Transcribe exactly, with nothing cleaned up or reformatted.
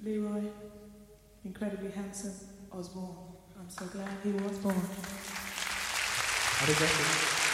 Leroy, incredibly handsome Osborne. I'm so glad he was born. Arigato.